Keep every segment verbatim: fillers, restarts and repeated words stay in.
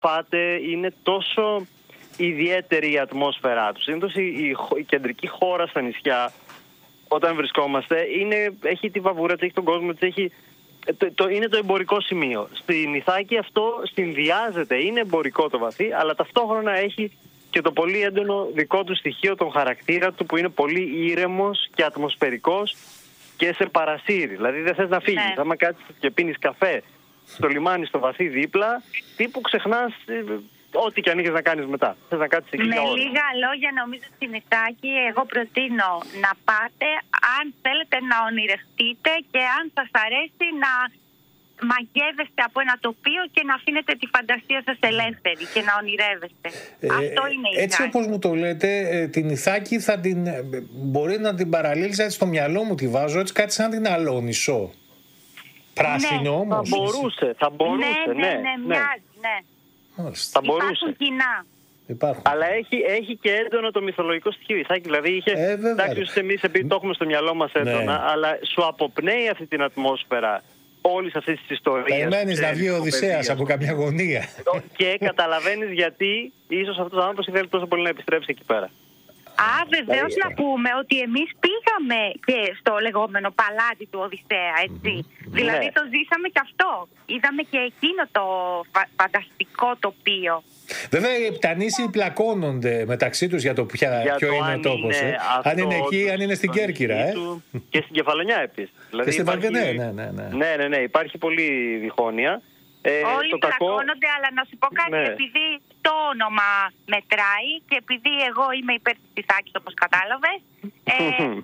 πάτε είναι τόσο ιδιαίτερη η ατμόσφαιρά του. Συνήθως η, η, η κεντρική χώρα στα νησιά, όταν βρισκόμαστε, είναι, έχει τη βαβούρα της, έχει τον κόσμο της, έχει, το, το, είναι το εμπορικό σημείο. Στην Ιθάκη αυτό συνδυάζεται, είναι εμπορικό το βαθύ, αλλά ταυτόχρονα έχει και το πολύ έντονο δικό του στοιχείο, τον χαρακτήρα του, που είναι πολύ ήρεμος και ατμοσφαιρικός και σε παρασύρει. Δηλαδή δεν θες να φύγεις. Ναι. Άμα κάτσεις και πίνεις καφέ στο λιμάνι, στο βαθύ δίπλα, τύπου ξεχνάς ό,τι και αν είχες να κάνεις μετά. Θες να κάτσεις εκεί. Με λίγα λόγια, νομίζω στην Ιθάκη, εγώ προτείνω να πάτε αν θέλετε να ονειρευτείτε και αν σας αρέσει να μαγεύεστε από ένα τοπίο και να αφήνετε τη φαντασία σας ελεύθερη και να ονειρεύεστε. Ε, Αυτό είναι η Ιθάκη. Έτσι όπως μου το λέτε, την Ιθάκη θα την, μπορεί να την παραλύσει, έτσι στο μυαλό μου τη βάζω, έτσι κάτι σαν την Αλόνισο. Πράσινο, ναι, όμως. Θα μπορούσε, θα μπορούσε, ναι. Ναι, ναι, ναι, μοιάζει, ναι. Μάλιστα. Θα μπορούσε. Υπάρχουν κοινά. Υπάρχουν. Αλλά έχει, έχει και έντονο το μυθολογικό στοιχείο. Ιθάκη, δηλαδή είχε. Ε, εντάξει, εμείς επειδή το έχουμε στο μυαλό μας έντονα, ναι, αλλά σου αποπνέει αυτή την ατμόσφαιρα όλης αυτής της ιστορίας. Περιμένεις να βγει ο Οδυσσέας από καμιά γωνία. Και καταλαβαίνεις γιατί ίσως αυτός ο άνθρωπος ήθελε τόσο πολύ να επιστρέψει εκεί πέρα. Α, βεβαίως να πούμε ότι εμείς πήγαμε και στο λεγόμενο παλάτι του Οδυσσέα, έτσι. Mm-hmm. Δηλαδή ναι, το ζήσαμε και αυτό. Είδαμε και εκείνο το φα- φανταστικό τοπίο. Βέβαια οι Επτανήσιοι πλακώνονται μεταξύ τους για το ποια, για ποιο το είναι ο τόπος. Ε. Αν είναι εκεί, αν είναι στην Κέρκυρα. Ε. Και στην Κεφαλονιά επίσης. Δηλαδή και στην υπάρχει... ναι, ναι, ναι, ναι. ναι, ναι, ναι, υπάρχει πολύ διχόνοια. Ε, Όλοι το πλακώνονται, κακό... αλλά να σου πω κάτι, ναι, επειδή το όνομα μετράει και επειδή εγώ είμαι υπέρ της Ιθάκης, όπως κατάλαβες, ε,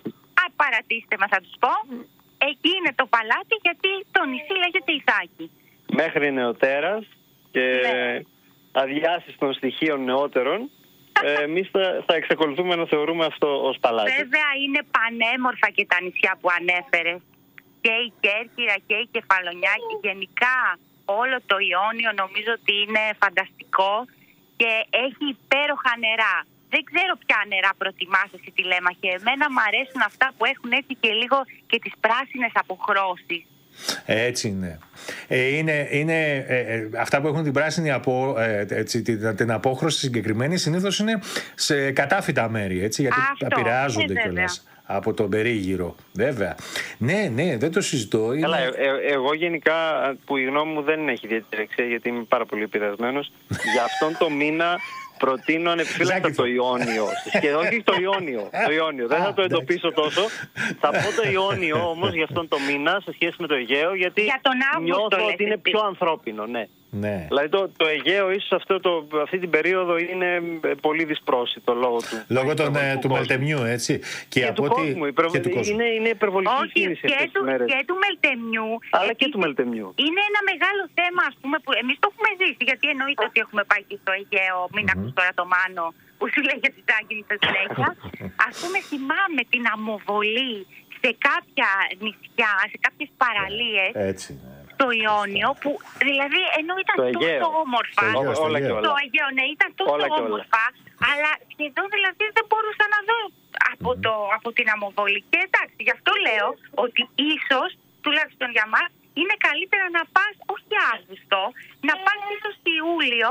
α, παρατήστε με, θα τους πω, εκεί είναι το παλάτι γιατί το νησί λέγεται Ιθάκη. Μέχρι νεοτέρας και ναι, αδειάσεις των στοιχείων νεότερων, ε, εμείς θα, θα εξακολουθούμε να θεωρούμε αυτό ως παλάτι. Βέβαια είναι πανέμορφα και τα νησιά που ανέφερες, και η Κέρκυρα και η Κεφαλονιά και γενικά όλο το Ιόνιο νομίζω ότι είναι φανταστικό και έχει υπέροχα νερά. Δεν ξέρω ποια νερά προτιμάς εσύ τη Λέμαχε. Εμένα μου αρέσουν αυτά που έχουν έτσι και λίγο και τις πράσινες αποχρώσεις. Έτσι είναι. Ε, είναι, είναι ε, ε, αυτά που έχουν την πράσινη απο, ε, έτσι, την, την απόχρωση συγκεκριμένη συνήθως είναι σε κατάφυτα μέρη, έτσι, γιατί επηρεάζονται κιόλας από τον περίγυρο. Βέβαια. Ναι, ναι, δεν το συζητώ. Είναι... Καλά, ε, ε, εγώ γενικά που η γνώμη μου δεν έχει ιδιαίτερη αξία γιατί είμαι πάρα πολύ επηρεασμένος. Για αυτόν το μήνα προτείνω ανεπιφύλακτα το Ιόνιο. Και όχι το Ιόνιο. Το Ιόνιο. Δεν θα το εντοπίσω τόσο. Θα πω το Ιόνιο όμως για αυτόν το μήνα σε σχέση με το Αιγαίο, γιατί για τον νιώθω ότι είναι πιο ανθρώπινο. Ναι. Ναι. Δηλαδή το, το Αιγαίο ίσως αυτό το, αυτή την περίοδο είναι πολύ δυσπρόσιτο λόγω του. Λόγω των, του, του Μελτεμιού, έτσι. Και, και, από του, κόσμου, υπερβ... και του κόσμου. Είναι, είναι υπερβολική όχι, κίνηση και αυτές του, τις μέρες. Και του Μελτεμιού. Αλλά και του Μελτεμιού. Είναι ένα μεγάλο θέμα, ας πούμε, που εμείς το έχουμε ζήσει. Γιατί εννοείται ότι έχουμε πάει και στο Αιγαίο. Μην mm-hmm. ακούς τώρα το Μάνο που σου λέει για τη Ζάγκη στα συνέχεια. Ας πούμε, θυμάμαι την αμοβολή σε κάποια νησιά, σε κάποιες παραλίες. Έτσι, ναι. Το Ιόνιο, που δηλαδή ενώ ήταν το τόσο Αιγαίο. όμορφα. Το Αιγαίο, όλα και όλα. Το Αιγαίο, ναι, ήταν τόσο όλα όμορφα, αλλά σχεδόν δηλαδή δεν μπορούσα να δω από, το, από την αμοβολή. Και εντάξει, γι' αυτό λέω ότι ίσως, τουλάχιστον για μας, είναι καλύτερα να πας όχι Αύγουστο, να πας ίσως Ιούλιο,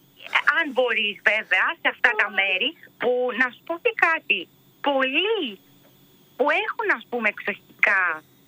αν μπορείς βέβαια, σε αυτά τα μέρη, που να σου πω και κάτι, πολλοί που έχουν ας πούμε εξοχικά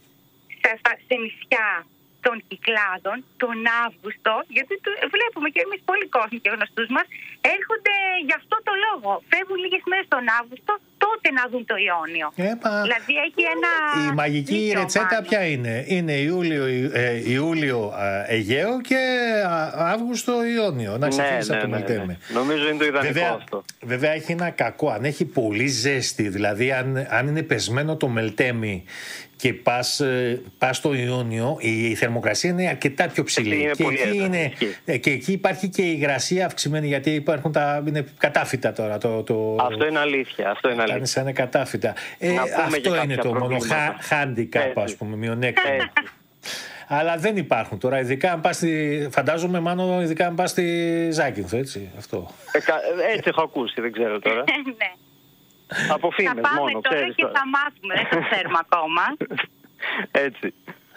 σε νησιά των Κυκλάδων, τον Αύγουστο, γιατί βλέπουμε και εμείς πολλοί κόσμοι και γνωστούς μας, έρχονται γι' αυτό το λόγο. Φεύγουν λίγες μέρες τον Αύγουστο, τότε να δουν το Ιόνιο. Έπα. Δηλαδή έχει ένα... Η μαγική ρετσέτα ποια είναι? Είναι Ιούλιο, ε, Ιούλιο ε, Αιγαίο και Αύγουστο Ιόνιο. Να ξεφύγεις ναι, από το ναι, Μελτέμι. Ναι, ναι. Νομίζω είναι το ιδανικό βέβαια, αυτό. Βέβαια έχει ένα κακό. Αν έχει πολύ ζέστη, δηλαδή αν, αν είναι πεσμένο το Μελτέμι και πας, πας στο Ιόνιο, η θερμοκρασία είναι αρκετά πιο ψηλή. Είναι και, εκεί είναι, και εκεί υπάρχει και η υγρασία αυξημένη, γιατί υπάρχουν τα, είναι κατάφυτα τώρα. Το, το, αυτό είναι αλήθεια. Αυτό είναι αλήθεια. Σαν είναι κατάφυτα. Ε, αυτό είναι το μόνο handicap, ας πούμε, μειονέκτημα. Αλλά δεν υπάρχουν τώρα, ειδικά αν πας στη, φαντάζομαι μάλλον ειδικά αν πας στη Ζάκυνθο, έτσι, αυτό. Ε, έτσι έχω ακούσει, δεν ξέρω τώρα. Ναι. Από φήμες θα πάμε μόνο, τώρα και τώρα. θα μάθουμε, δεν το ξέρουμε ακόμα. Έτσι.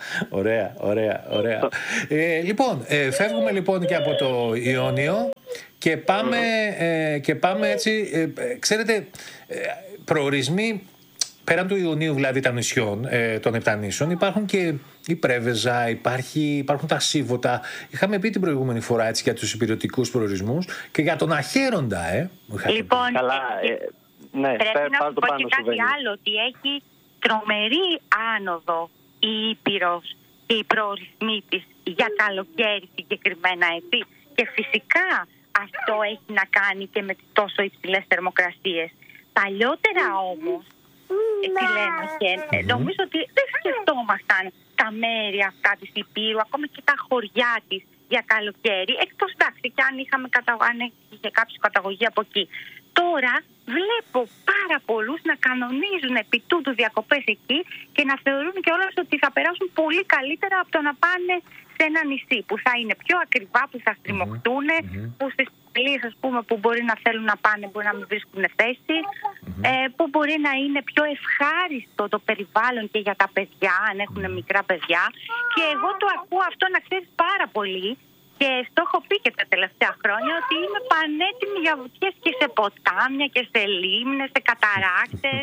Ωραία, ωραία, ωραία. Ε, λοιπόν, ε, φεύγουμε λοιπόν και από το Ιόνιο και πάμε, ε, και πάμε έτσι, ε, ξέρετε, ε, προορισμοί πέραν του Ιωνίου, δηλαδή των νησιών, ε, των Επτανήσων, υπάρχουν και η Πρέβεζα, υπάρχει, υπάρχουν τα Σύβοτα. Είχαμε πει την προηγούμενη φορά έτσι, για τους υπηρετικούς προορισμούς και για τον Αχέροντα, ε. Λοιπόν, καλά, ε, ναι, πρέπει να σου πω πάνω και κάτι βαίνει. άλλο, ότι έχει τρομερή άνοδο η Ήπειρος και οι προορισμοί της για καλοκαίρι συγκεκριμένα, έτσι. Και φυσικά αυτό έχει να κάνει και με τις τόσο υψηλές θερμοκρασίες. Παλιότερα όμως, τι λέμε, και νομίζω ότι δεν σκεφτόμασταν τα μέρη αυτά της Υπήρου, ακόμα και τα χωριά της για καλοκαίρι, εκτός εντάξει και αν είχαμε κατα... αν είχε κάποιος καταγωγή από εκεί. Τώρα βλέπω πάρα πολλούς να κανονίζουν επί τούτου διακοπές εκεί και να θεωρούν κιόλας ότι θα περάσουν πολύ καλύτερα από το να πάνε σε ένα νησί που θα είναι πιο ακριβά, που θα στριμωχτούν, mm-hmm. που στις παραλίες, ας πούμε, που μπορεί να θέλουν να πάνε μπορεί να μην βρίσκουν θέση, mm-hmm. ε, που μπορεί να είναι πιο ευχάριστο το περιβάλλον και για τα παιδιά, αν έχουν mm-hmm. μικρά παιδιά. Και εγώ το ακούω αυτό, να ξέρεις, πάρα πολύ. Και στο έχω πει και τα τελευταία χρόνια ότι είμαι πανέτοιμη για βουτιές και σε ποτάμια και σε λίμνες, σε καταράκτες.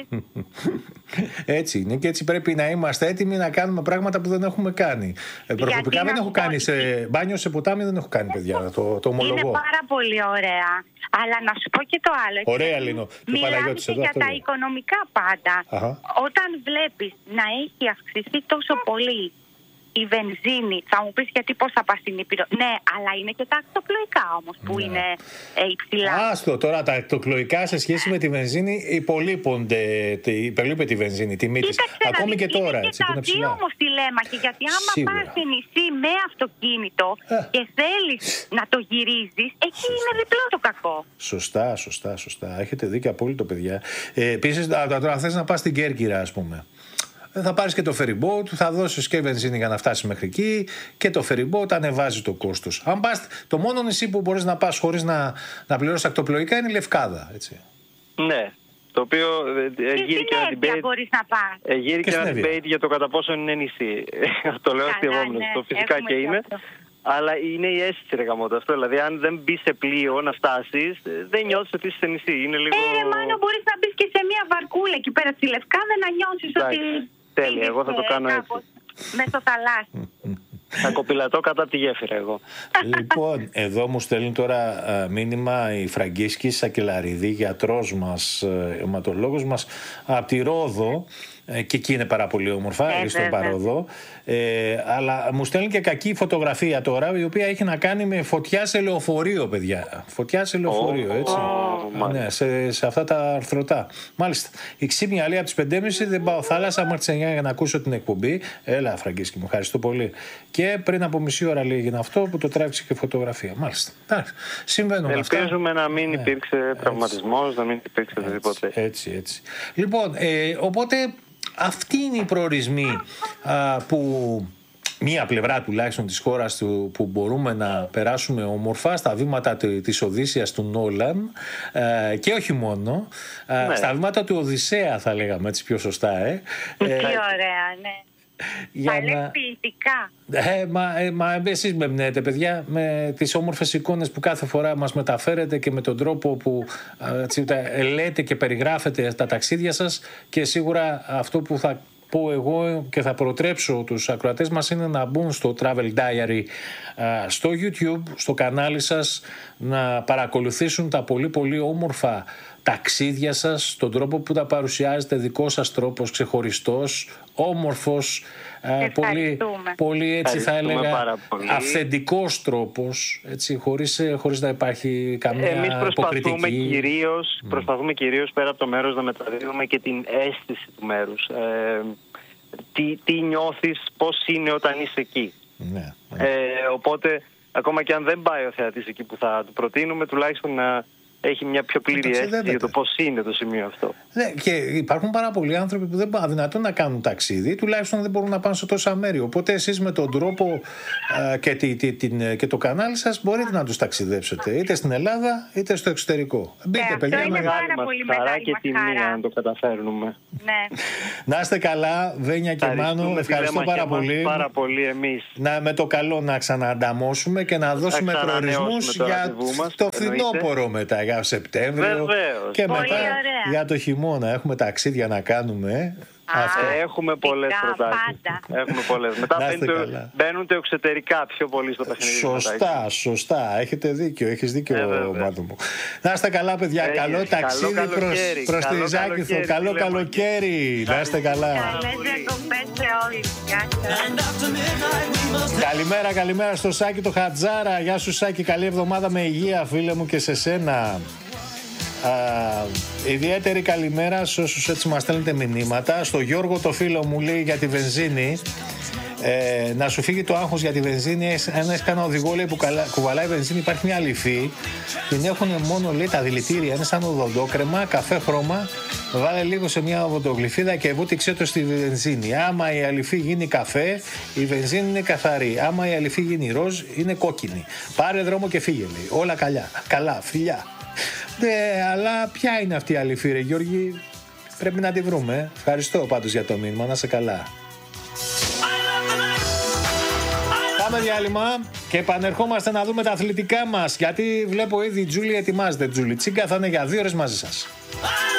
Έτσι είναι και έτσι πρέπει να είμαστε έτοιμοι να κάνουμε πράγματα που δεν έχουμε κάνει. Ε, προσωπικά δεν έχω κάνει σε μπάνιο σε ποτάμι, δεν έχω κάνει, παιδιά, το, το ομολογώ. Είναι πάρα πολύ ωραία. Αλλά να σου πω και το άλλο. Ωραία, Λίνο. Μιλάμε και για τα οικονομικά πάντα. Αχα. Όταν βλέπεις να έχει αυξηθεί τόσο πολύ η βενζίνη, θα μου πεις γιατί πώς θα πας στην Ήπειρο. Ναι, αλλά είναι και τα ακτοπλοϊκά όμως που ναι. είναι ε, υψηλά. Άστο, τώρα τα ακτοπλοϊκά σε σχέση με τη βενζίνη υπολείπονται, υπολείπεται τη βενζίνη, τιμή της. Ακόμη και τώρα. Είναι έτσι, και τα δύο όμως τηλέμαχοι, γιατί άμα Σίγουρα. πας σε νησί με αυτοκίνητο ε. και θέλεις να το γυρίζεις, εκεί σωστά. είναι διπλό το κακό. Σωστά, σωστά, σωστά. Έχετε δίκιο απόλυτο, παιδιά. Ε, επίσης, τώρα θες να πας στην Κέρκυρα, ας πούμε. Θα πάρεις και το ferryboat, θα δώσεις και βενζίνη για να φτάσεις μέχρι εκεί και το ferryboat ανεβάζει το κόστος. Αν πας, το μόνο νησί που μπορείς να πας χωρίς να, να πληρώσεις ακτοπλοϊκά είναι η Λευκάδα, έτσι. Ναι, το οποίο γύρει και ένα debate, μπορείς να πας. γύρει και, και ένα debate για το κατά πόσο είναι νησί. Το λέω αστειευόμενος, ναι, το φυσικά και είναι. Αυτό. Αλλά είναι η αίσθηση, ρε γαμώτα, αυτό. Δηλαδή, αν δεν μπει σε πλοίο να φτάσεις, δεν νιώθεις ότι είσαι σε νησί. Είναι λίγο... Ε, ρε Μάνο, μπορείς να μπεις και σε μια βαρκούλα εκεί πέρα στη Λευκάδα να νιώσεις ότι... Τέλεια, εγώ θα το κάνω έτσι. Μέσω θαλάσσι. Θα κοπηλατώ κατά τη γέφυρα εγώ. Λοιπόν, εδώ μου στέλνει τώρα α, μήνυμα η Φραγκίσκη Σακελαρίδη, γιατρός μας, αιματολόγος μας από τη Ρόδο. Και εκεί είναι πάρα πολύ όμορφα, ε, στον Παρόδο. Ε, αλλά μου στέλνει και κακή φωτογραφία τώρα, η οποία έχει να κάνει με φωτιά σε λεωφορείο, παιδιά. Φωτιά σε λεωφορείο, έτσι. Oh, ναι, σε, σε αυτά τα αρθρωτά. Μάλιστα. Η ξύπνια λέει από τις πέντε και μισή δεν πάω θάλασσα, μέχρι τις εννιά για να ακούσω την εκπομπή. Έλα, Φραγκίσκη, μου ευχαριστώ πολύ. Και πριν από μισή ώρα λέει έγινε αυτό που το τράβηξε και φωτογραφία. Μάλιστα. Συμβαίνουν αυτά. Ελπίζουμε να μην υπήρξε ναι, τραυματισμός, να μην υπήρξε οτιδήποτε. Έτσι, έτσι, έτσι. Λοιπόν, ε, οπότε. Αυτοί είναι οι προορισμοί α, που μία πλευρά τουλάχιστον της χώρας του, που μπορούμε να περάσουμε όμορφα στα βήματα της Οδύσσειας του Νόλαν α, και όχι μόνο, α, ναι. στα βήματα του Οδυσσέα θα λέγαμε έτσι πιο σωστά. Ε. Τι ε, ωραία, ναι. Τα λες ποιητικά. Ε, μα, ε, μα εσείς με εμπνέετε, παιδιά, με τις όμορφες εικόνες που κάθε φορά μας μεταφέρετε και με τον τρόπο που έτσι, λέτε και περιγράφετε τα ταξίδια σας, και σίγουρα αυτό που θα πω εγώ και θα προτρέψω τους ακροατές μας είναι να μπουν στο Travel Diary στο YouTube, στο κανάλι σας, να παρακολουθήσουν τα πολύ πολύ όμορφα ταξίδια σας, τον τρόπο που τα παρουσιάζετε, δικό σας τρόπος, ξεχωριστός, όμορφος, πολύ, πολύ έτσι θα έλεγα αυθεντικός τρόπος, έτσι, χωρίς, χωρίς να υπάρχει καμία Εμείς προσπαθούμε υποκριτική. Κυρίως, mm. προσπαθούμε κυρίως πέρα από το μέρος να μεταδίδουμε και την αίσθηση του μέρους. Ε, τι, τι νιώθεις, πώς είναι όταν είσαι εκεί. Ναι, ναι. Ε, οπότε, ακόμα και αν δεν πάει ο θεατής εκεί που θα του προτείνουμε, τουλάχιστον να έχει μια πιο πλήρη αίσθηση για το πώς είναι το σημείο αυτό. Ναι, και υπάρχουν πάρα πολλοί άνθρωποι που δεν είναι δυνατόν να κάνουν ταξίδι, τουλάχιστον δεν μπορούν να πάνε σε τόσα μέρη. Οπότε εσείς με τον τρόπο α, και, τη, τη, την, και το κανάλι σας μπορείτε να τους ταξιδέψετε είτε στην Ελλάδα είτε στο εξωτερικό. Μπείτε, παιδιά, είναι μεγάλη μας χαρά και τιμή αν το καταφέρνουμε. Ναι. Να είστε καλά, Βένια και Μάνο. Ευχαριστώ πάρα πολύ. Πάρα πολύ εμείς. Να, με το καλό να ξαναανταμώσουμε και να δώσουμε προορισμούς για το φθινόπωρο μετά. Για Σεπτέμβριο. Βεβαίως. Και μετά για το χειμώνα. Έχουμε ταξίδια να κάνουμε. Αυτό. Έχουμε πολλές προτάσεις. Έχουμε πολλές. Μετά μπαίνουν, μπαίνουν τα εξωτερικά πιο πολύ στο παιχνίδι. Σωστά, σωστά. Έχετε δίκιο. Έχεις δίκιο, ε, Μάτο μου. Να είστε καλά, παιδιά. Έχεις. Καλό ταξίδι καλό προς, προς τη Ζάκηθο. Καλό καλοκαίρι. Να είστε καλά. Καλές διακοπές σε όλους. Καλημέρα, καλημέρα στο Σάκη το Χατζάρα. Γεια σου, Σάκη. Καλή εβδομάδα με υγεία, φίλε μου, και σε σένα. Uh, ιδιαίτερη καλημέρα σε όσους έτσι μας στέλνετε μηνύματα. Στο Γιώργο το φίλο μου λέει για τη βενζίνη, ε, να σου φύγει το άγχος για τη βενζίνη. Αν έχεις κανένα οδηγό λέει, που καλα, κουβαλάει βενζίνη, υπάρχει μια αληφή. Την έχουν μόνο λέει τα δηλητήρια, είναι σαν οδοντόκρεμα, καφέ χρώμα. Βάλε λίγο σε μια οδοντογλυφίδα και βούτυξε το στη βενζίνη. Άμα η αληφή γίνει καφέ, η βενζίνη είναι καθαρή. Άμα η αληφή γίνει ροζ, είναι κόκκινη. Πάρε δρόμο και φύγε, λέει. Όλα καλά. Καλά, φιλιά. Ναι, αλλά ποια είναι αυτή η αληφή, ρε Γιώργη? Πρέπει να τη βρούμε. Ευχαριστώ πάντως για το μήνυμα, να σε καλά. Πάμε διάλειμμα και επανερχόμαστε να δούμε τα αθλητικά μας. Γιατί βλέπω ήδη η Τζούλη ετοιμάζεται. Τζούλη Τσίγκα θα είναι για δύο ώρες μαζί σας.